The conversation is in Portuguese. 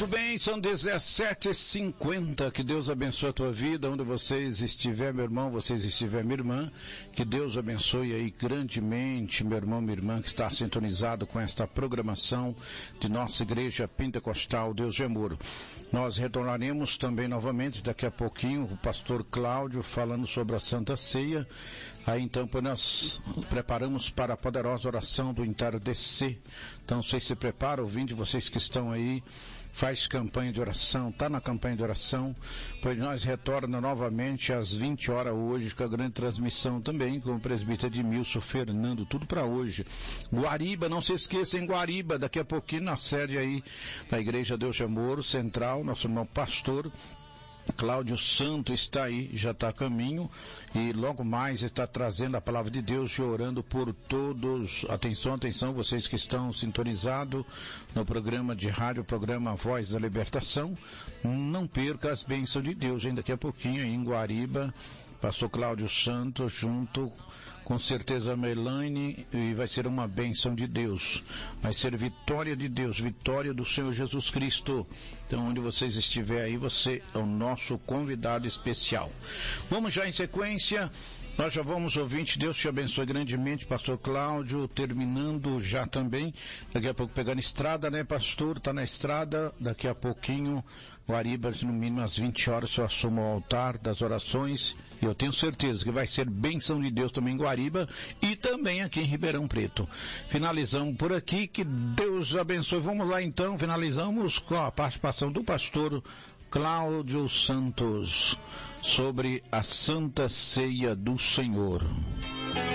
Muito bem, são 17h50, que Deus abençoe a tua vida, onde vocês estiver, meu irmão, vocês estiver, minha irmã, que Deus abençoe aí grandemente, meu irmão, minha irmã, que está sintonizado com esta programação de nossa igreja pentecostal, Deus de amor. Nós retornaremos também novamente, daqui a pouquinho, o pastor Cláudio falando sobre a Santa Ceia. Aí então nós preparamos para a poderosa oração do entardecer. Então vocês se preparam, ouvindo, vocês que estão aí, faz campanha de oração, está na campanha de oração, pois nós retorna novamente às 20 horas hoje, com a grande transmissão também, com o presbítero Edmilson Fernando, tudo para hoje. Guariba, não se esqueça, em Guariba, daqui a pouquinho na sede aí da Igreja Deus de Amor Central, nosso irmão pastor Cláudio Santo está aí, já está a caminho, e logo mais está trazendo a palavra de Deus e orando por todos. Atenção, atenção, vocês que estão sintonizados no programa de rádio, programa Voz da Libertação, não perca as bênçãos de Deus, ainda daqui a pouquinho aí em Guariba, pastor Cláudio Santo junto com certeza a Melanie, e vai ser uma bênção de Deus, vai ser vitória de Deus, vitória do Senhor Jesus Cristo. Então onde vocês estiverem aí, você é o nosso convidado especial. Vamos já em sequência, nós já vamos ouvinte, Deus te abençoe grandemente, pastor Cláudio, terminando já também, daqui a pouco pegando estrada, né pastor, tá na estrada, daqui a pouquinho, Guariba, no mínimo às 20 horas, eu assumo o altar das orações, e eu tenho certeza que vai ser bênção de Deus também em Guariba, e também aqui em Ribeirão Preto. Finalizamos por aqui, que Deus abençoe. Vamos lá então, finalizamos com a participação do pastor Cláudio Santos, sobre a Santa Ceia do Senhor.